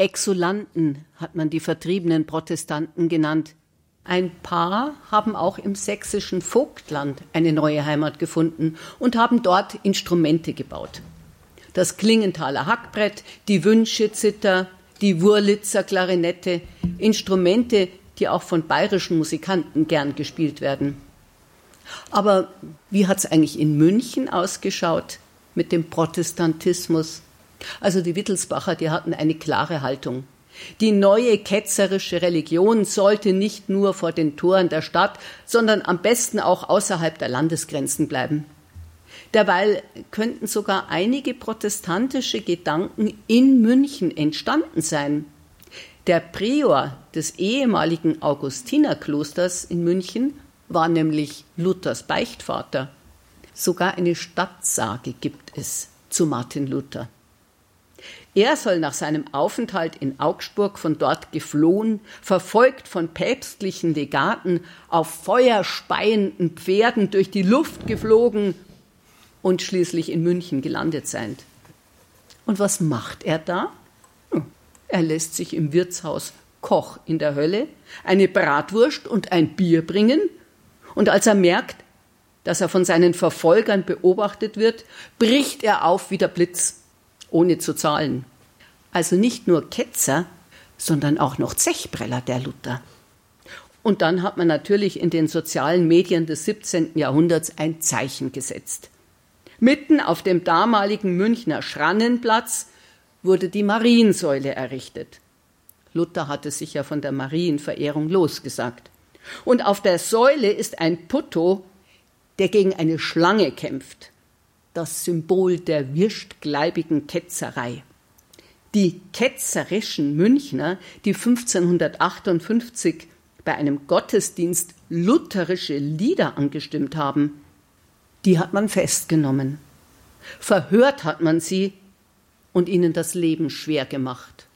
Exulanten hat man die vertriebenen Protestanten genannt. Ein paar haben auch im sächsischen Vogtland eine neue Heimat gefunden und haben dort Instrumente gebaut. Das Klingenthaler Hackbrett, die Wünschezither, die Wurlitzer Klarinette, Instrumente, die auch von bayerischen Musikanten gern gespielt werden. Aber wie hat es eigentlich in München ausgeschaut mit dem Protestantismus? Also die Wittelsbacher, die hatten eine klare Haltung. Die neue ketzerische Religion sollte nicht nur vor den Toren der Stadt, sondern am besten auch außerhalb der Landesgrenzen bleiben. Derweil könnten sogar einige protestantische Gedanken in München entstanden sein. Der Prior des ehemaligen Augustinerklosters in München war nämlich Luthers Beichtvater. Sogar eine Stadtsage gibt es zu Martin Luther. Er soll nach seinem Aufenthalt in Augsburg von dort geflohen, verfolgt von päpstlichen Legaten, auf feuerspeienden Pferden durch die Luft geflogen und schließlich in München gelandet sein. Und was macht er da? Er lässt sich im Wirtshaus Koch in der Hölle eine Bratwurst und ein Bier bringen, und als er merkt, dass er von seinen Verfolgern beobachtet wird, bricht er auf wie der Blitz, ohne zu zahlen. Also nicht nur Ketzer, sondern auch noch Zechbreller, der Luther. Und dann hat man natürlich in den sozialen Medien des 17. Jahrhunderts ein Zeichen gesetzt. Mitten auf dem damaligen Münchner Schrannenplatz wurde die Mariensäule errichtet. Luther hatte sich ja von der Marienverehrung losgesagt. Und auf der Säule ist ein Putto, der gegen eine Schlange kämpft. Das Symbol der wirschgleibigen Ketzerei. Die ketzerischen Münchner, die 1558 bei einem Gottesdienst lutherische Lieder angestimmt haben, die hat man festgenommen. Verhört hat man sie und ihnen das Leben schwer gemacht.